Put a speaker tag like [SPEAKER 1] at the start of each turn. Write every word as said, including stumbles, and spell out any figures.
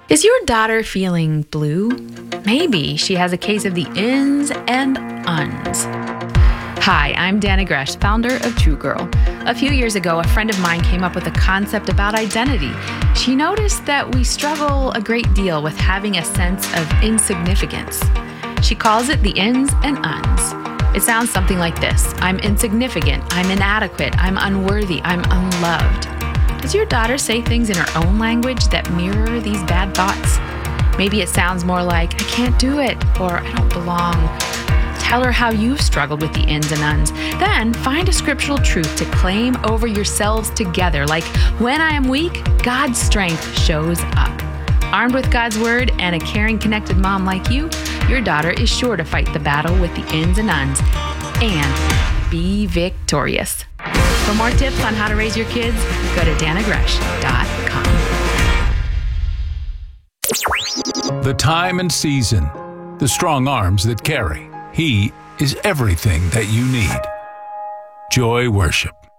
[SPEAKER 1] Is your daughter feeling blue? Maybe she has a case of the ins and uns. Hi, I'm Dana Gresh, founder of True Girl. A few years ago, a friend of mine came up with a concept about identity. She noticed that we struggle a great deal with having a sense of insignificance. She calls it the ins and uns. It sounds something like this: I'm insignificant, I'm inadequate, I'm unworthy, I'm unloved. Does your daughter say things in her own language that mirror these bad thoughts? Maybe it sounds more like, I can't do it, or I don't belong. Tell her how you've struggled with the ins and uns. Then find a scriptural truth to claim over yourselves together, like, when I am weak, God's strength shows up. Armed with God's word and a caring, connected mom like you, your daughter is sure to fight the battle with the ins and uns and be victorious. For more tips on how to raise your kids, go to dana gresh dot com.
[SPEAKER 2] The time and season, the strong arms that carry. He is everything that you need. Joy Worship.